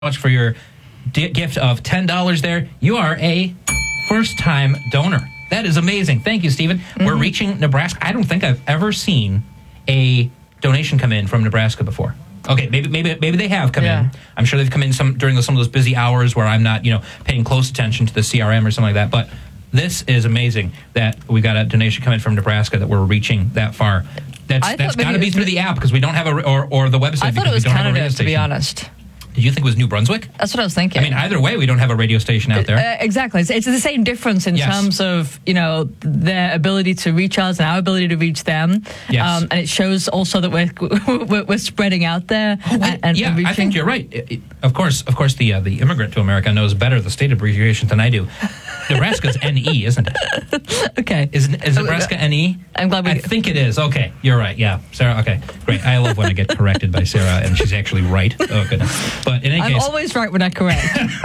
much for your gift of $10 there. You are a first-time donor. That is amazing. Thank you, Stephen. Mm-hmm. We're reaching Nebraska. I don't think I've ever seen a donation come in from Nebraska before. Okay, maybe they have come in. I'm sure they've come in during some of those busy hours where I'm not, paying close attention to the CRM or something like that. But this is amazing that we got a donation come in from Nebraska, that we're reaching that far. That's got to be through the app, because we don't have or the website. I thought it was Canada, to be honest. Did you think it was New Brunswick? That's what I was thinking. I mean, either way, we don't have a radio station out there. Exactly. It's the same difference in terms of, their ability to reach us and our ability to reach them. Yes. And it shows also that we're spreading out there. And reaching. I think you're right. Of course, the immigrant to America knows better the state abbreviation than I do. Nebraska's NE, isn't it? Okay. Is Nebraska NE? I'm glad I think it is. Okay, you're right. Yeah, Sarah. Okay, great. I love when I get corrected by Sarah and she's actually right. Oh goodness. But in any case, I'm always right when I correct.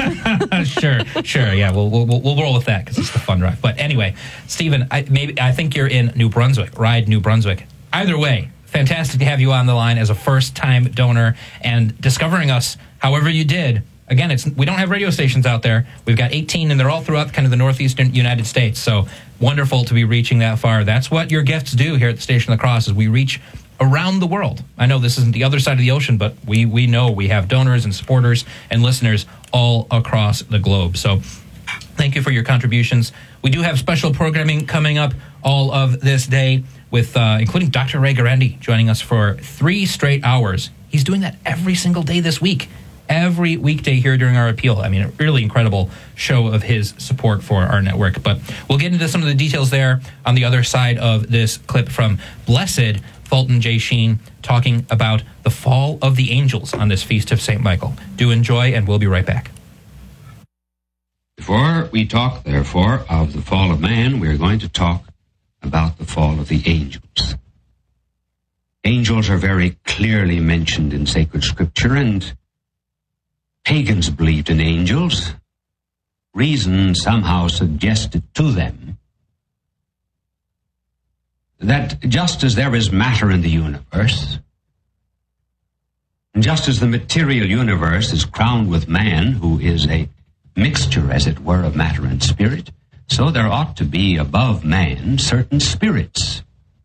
Sure. Yeah, we'll roll with that because it's the fun drive. But anyway, Stephen, I think you're in New Brunswick. Ride New Brunswick. Either way, fantastic to have you on the line as a first-time donor and discovering us however you did. Again, we don't have radio stations out there. We've got 18, and they're all throughout kind of the northeastern United States. So wonderful to be reaching that far. That's what your gifts do here at the Station of the Cross, is we reach around the world. I know this isn't the other side of the ocean, but we know we have donors and supporters and listeners all across the globe. So thank you for your contributions. We do have special programming coming up all of this day, with including Dr. Ray Guarendi joining us for 3 straight hours. He's doing that every single day this week. Every weekday here during our appeal. I mean, a really incredible show of his support for our network. But we'll get into some of the details there on the other side of this clip from Blessed Fulton J. Sheen, talking about the fall of the angels on this Feast of St. Michael. Do enjoy, and we'll be right back. Before we talk, therefore, of the fall of man, we're going to talk about the fall of the angels. Angels are very clearly mentioned in sacred scripture, and pagans believed in angels. Reason somehow suggested to them that just as there is matter in the universe, and just as the material universe is crowned with man, who is a mixture, as it were, of matter and spirit, so there ought to be above man certain spirits.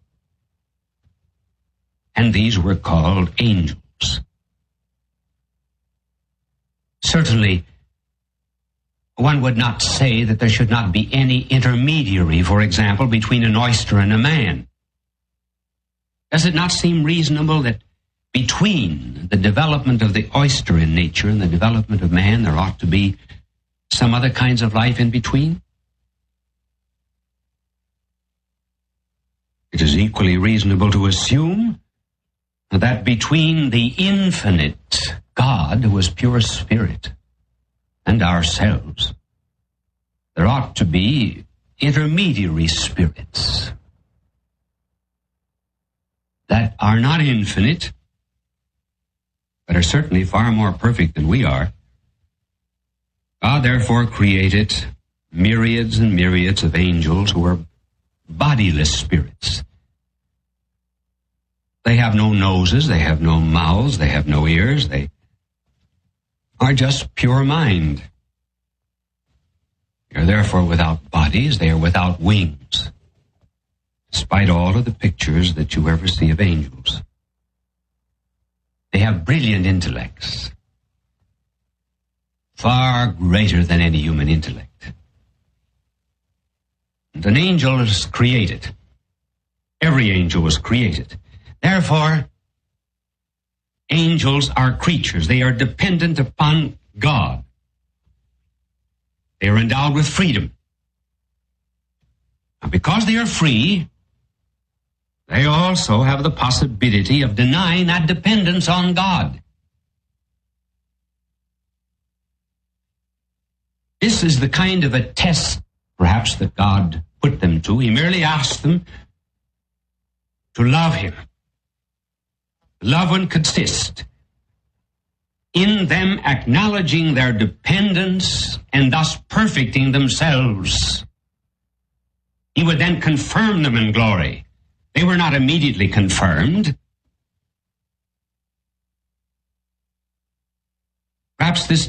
And these were called angels. Certainly, one would not say that there should not be any intermediary, for example, between an oyster and a man. Does it not seem reasonable that between the development of the oyster in nature and the development of man, there ought to be some other kinds of life in between? It is equally reasonable to assume that between the infinite God, who is pure spirit, and ourselves, there ought to be intermediary spirits that are not infinite, but are certainly far more perfect than we are. God therefore created myriads and myriads of angels who are bodiless spirits. They have no noses, they have no mouths, they have no ears, they are just pure mind. They are therefore without bodies, they are without wings, despite all of the pictures that you ever see of angels. They have brilliant intellects, far greater than any human intellect. And an angel is created. Every angel was created. Therefore, angels are creatures. They are dependent upon God. They are endowed with freedom. Now, because they are free, they also have the possibility of denying that dependence on God. This is the kind of a test, perhaps, that God put them to. He merely asked them to love him. Love would consist in them acknowledging their dependence and thus perfecting themselves. He would then confirm them in glory. They were not immediately confirmed. Perhaps this